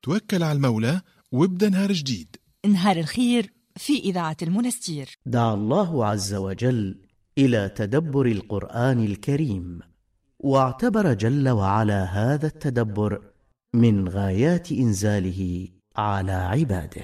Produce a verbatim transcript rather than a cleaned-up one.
توكل على المولى وابدأ نهار جديد. نهار الخير في إذاعة المنستير. دعا الله عز وجل إلى تدبر القرآن الكريم، واعتبر جل وعلا هذا التدبر من غايات إنزاله على عباده.